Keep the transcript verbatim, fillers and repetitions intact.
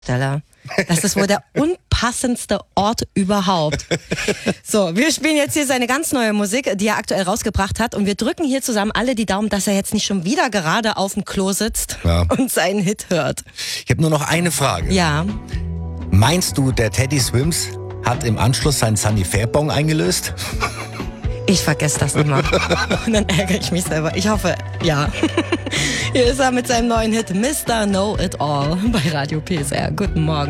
Das ist wohl der unpassendste Ort überhaupt. So, wir spielen jetzt hier seine ganz neue Musik, die er aktuell rausgebracht hat. Und wir drücken hier zusammen alle die Daumen, dass er jetzt nicht schon wieder gerade auf dem Klo sitzt ja. und seinen Hit hört. Ich habe nur noch eine Frage. Ja. Meinst du, der Teddy Swims hat im Anschluss seinen Sunny Fair-Bong eingelöst? Ich vergesse das immer. Und dann ärgere ich mich selber. Ich hoffe, ja. Hier ist er mit seinem neuen Hit Mister Know It All bei Radio P S R. Guten Morgen.